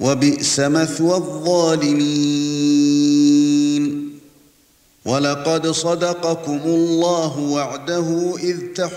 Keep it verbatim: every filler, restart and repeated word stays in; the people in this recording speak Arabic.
وَبِئْسَ مَثْوَى الظَّالِمِينَ وَلَقَدْ صَدَقَكُمُ اللَّهُ وَعْدَهُ إِذْ تَحُجُّونَ